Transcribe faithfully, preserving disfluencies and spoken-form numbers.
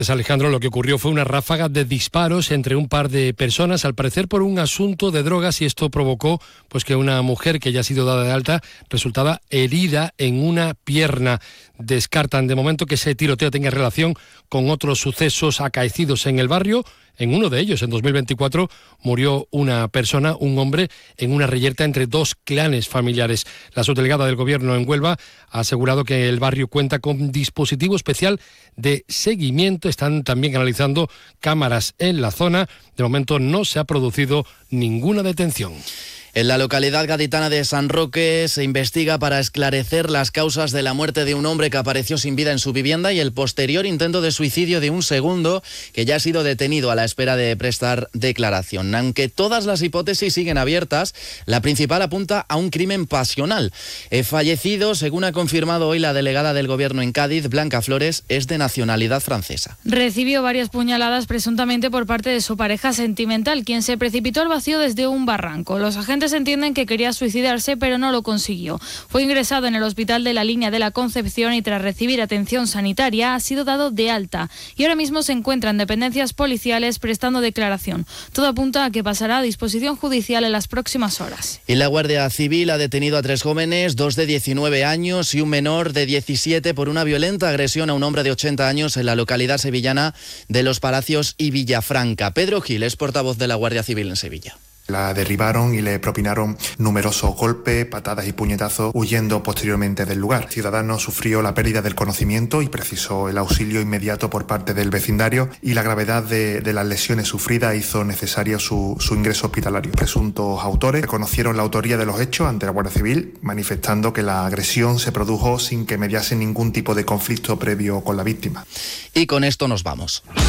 Alejandro, lo que ocurrió fue una ráfaga de disparos entre un par de personas, al parecer por un asunto de drogas, y esto provocó pues que una mujer que ya ha sido dada de alta resultaba herida en una pierna. Descartan de momento que ese tiroteo tenga relación con otros sucesos acaecidos en el barrio. En uno de ellos, en dos mil veinticuatro, murió una persona, un hombre, en una reyerta entre dos clanes familiares. La subdelegada del Gobierno en Huelva ha asegurado que el barrio cuenta con dispositivo especial de seguimiento. Están también analizando cámaras en la zona. De momento no se ha producido ninguna detención. En la localidad gaditana de San Roque se investiga para esclarecer las causas de la muerte de un hombre que apareció sin vida en su vivienda y el posterior intento de suicidio de un segundo que ya ha sido detenido a la espera de prestar declaración. Aunque todas las hipótesis siguen abiertas, la principal apunta a un crimen pasional. El fallecido, según ha confirmado hoy la delegada del Gobierno en Cádiz, Blanca Flores, es de nacionalidad francesa. Recibió varias puñaladas presuntamente por parte de su pareja sentimental, quien se precipitó al vacío desde un barranco. Los agentes entienden que quería suicidarse, pero no lo consiguió. Fue ingresado en el hospital de la Línea de la Concepción y tras recibir atención sanitaria ha sido dado de alta y ahora mismo se encuentra en dependencias policiales prestando declaración. Todo apunta a que pasará a disposición judicial en las próximas horas. Y la Guardia Civil ha detenido a tres jóvenes, dos de diecinueve años y un menor de diecisiete, por una violenta agresión a un hombre de ochenta años en la localidad sevillana de Los Palacios y Villafranca. Pedro Gil es portavoz de la Guardia Civil en Sevilla. La derribaron y le propinaron numerosos golpes, patadas y puñetazos, huyendo posteriormente del lugar. El ciudadano sufrió la pérdida del conocimiento y precisó el auxilio inmediato por parte del vecindario, y la gravedad de, de las lesiones sufridas hizo necesario su, su ingreso hospitalario. Presuntos autores reconocieron la autoría de los hechos ante la Guardia Civil, manifestando que la agresión se produjo sin que mediase ningún tipo de conflicto previo con la víctima. Y con esto nos vamos.